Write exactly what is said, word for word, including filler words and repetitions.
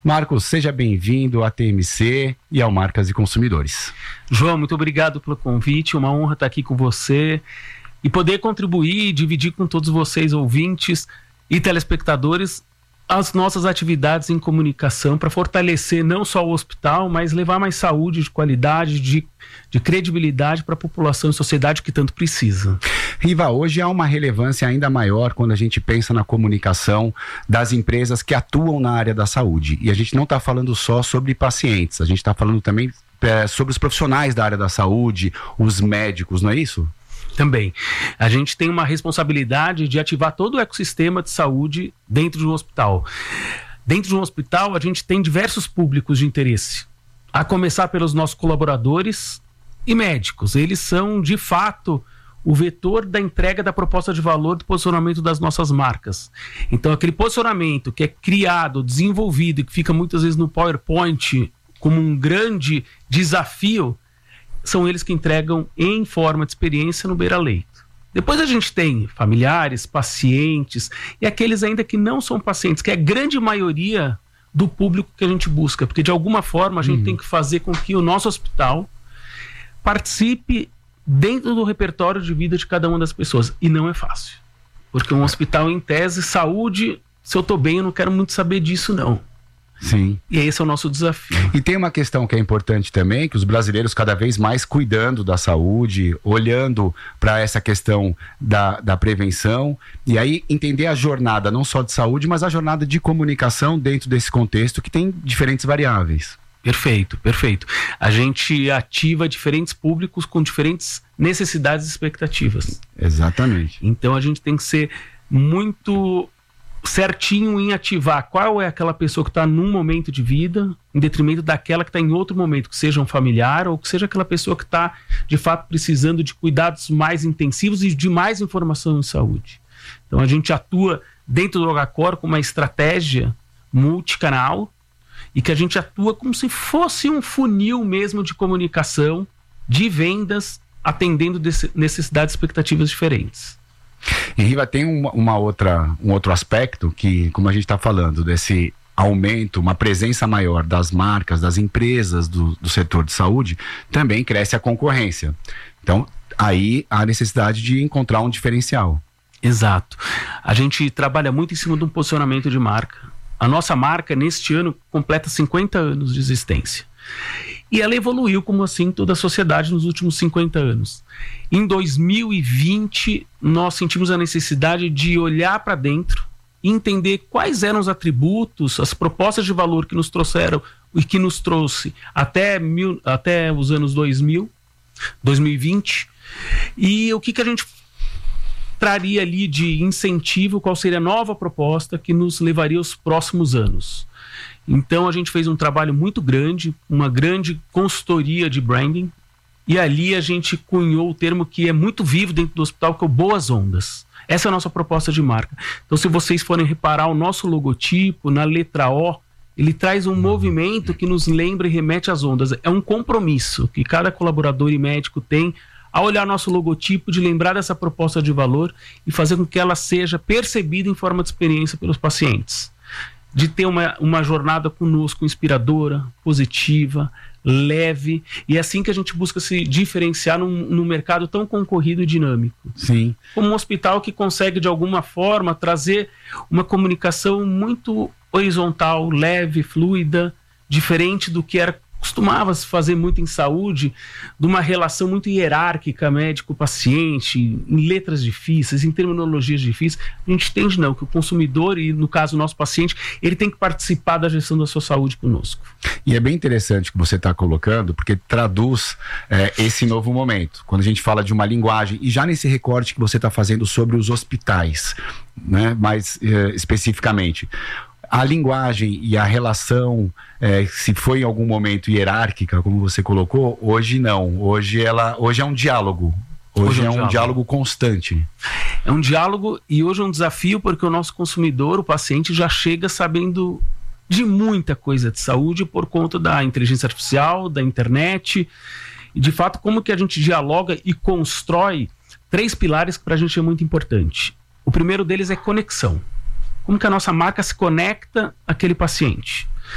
Marcos, seja bem-vindo à T M C e ao Marcas e Consumidores. João, muito obrigado pelo convite, uma honra estar aqui com você e poder contribuir e dividir com todos vocês, ouvintes e telespectadores, as nossas atividades em comunicação para fortalecer não só o hospital, mas levar mais saúde, de qualidade, de, de credibilidade para a população e sociedade que tanto precisa. Riva, hoje há uma relevância ainda maior quando a gente pensa na comunicação das empresas que atuam na área da saúde. E a gente não está falando só sobre pacientes, a gente está falando também é, sobre os profissionais da área da saúde, os médicos, não é isso? Também. A gente tem uma responsabilidade de ativar todo o ecossistema de saúde dentro de um hospital. Dentro de um hospital, a gente tem diversos públicos de interesse. A começar pelos nossos colaboradores e médicos. Eles são, de fato, o vetor da entrega da proposta de valor do posicionamento das nossas marcas. Então, aquele posicionamento que é criado, desenvolvido e que fica muitas vezes no PowerPoint como um grande desafio, são eles que entregam em forma de experiência no beira-leito. Depois a gente tem familiares, pacientes e aqueles ainda que não são pacientes, que é a grande maioria do público que a gente busca, porque de alguma forma a gente uhum. tem que fazer com que o nosso hospital participe dentro do repertório de vida de cada uma das pessoas. E não é fácil, porque um hospital em tese, saúde, se eu estou bem, eu não quero muito saber disso não. Sim. E esse é o nosso desafio. E tem uma questão que é importante também, que os brasileiros cada vez mais cuidando da saúde, olhando para essa questão da, da prevenção, e aí entender a jornada não só de saúde, mas a jornada de comunicação dentro desse contexto que tem diferentes variáveis. Perfeito, perfeito. A gente ativa diferentes públicos com diferentes necessidades e expectativas. Exatamente. Então a gente tem que ser muito certinho em ativar qual é aquela pessoa que está num momento de vida, em detrimento daquela que está em outro momento, que seja um familiar ou que seja aquela pessoa que está, de fato, precisando de cuidados mais intensivos e de mais informação em saúde. Então a gente atua dentro do Logacor com uma estratégia multicanal e que a gente atua como se fosse um funil mesmo de comunicação, de vendas, atendendo necessidades e expectativas diferentes. E Riva, tem uma, uma outra, um outro aspecto que, como a gente está falando, desse aumento, uma presença maior das marcas, das empresas do, do setor de saúde, também cresce a concorrência. Então, aí há a necessidade de encontrar um diferencial. Exato. A gente trabalha muito em cima de um posicionamento de marca. A nossa marca, neste ano, completa cinquenta anos de existência. E ela evoluiu, como assim, toda a sociedade nos últimos cinquenta anos. Em dois mil e vinte, nós sentimos a necessidade de olhar para dentro e entender quais eram os atributos, as propostas de valor que nos trouxeram e que nos trouxe até, mil, até os anos dois mil, dois mil e vinte, e o que, que a gente traria ali de incentivo, qual seria a nova proposta que nos levaria aos próximos anos. Então a gente fez um trabalho muito grande, uma grande consultoria de branding, e ali a gente cunhou o termo que é muito vivo dentro do hospital, que é o Boas Ondas. Essa é a nossa proposta de marca. Então, se vocês forem reparar o nosso logotipo, na letra O, ele traz um movimento que nos lembra e remete às ondas. É um compromisso que cada colaborador e médico tem ao olhar nosso logotipo, de lembrar dessa proposta de valor e fazer com que ela seja percebida em forma de experiência pelos pacientes. De ter uma, uma jornada conosco inspiradora, positiva, leve, e é assim que a gente busca se diferenciar num, num mercado tão concorrido e dinâmico. Sim. Como um hospital que consegue de alguma forma trazer uma comunicação muito horizontal, leve, fluida, diferente do que era costumava se fazer muito em saúde, de uma relação muito hierárquica médico-paciente, em letras difíceis, em terminologias difíceis. A gente entende não, que o consumidor, e no caso o nosso paciente, ele tem que participar da gestão da sua saúde conosco. E é bem interessante o que você está colocando, porque traduz é, esse novo momento. Quando a gente fala de uma linguagem, e já nesse recorte que você está fazendo sobre os hospitais, né, mais é, especificamente, a linguagem e a relação, é, se foi em algum momento hierárquica, como você colocou, hoje não. Hoje, ela, hoje é um diálogo. Hoje, hoje é um, um diálogo. diálogo constante. É um diálogo, e hoje é um desafio, porque o nosso consumidor, o paciente, já chega sabendo de muita coisa de saúde por conta da inteligência artificial, da internet. E, de fato, como que a gente dialoga e constrói três pilares que para a gente é muito importante. O primeiro deles é conexão. Como que a nossa marca se conecta àquele paciente?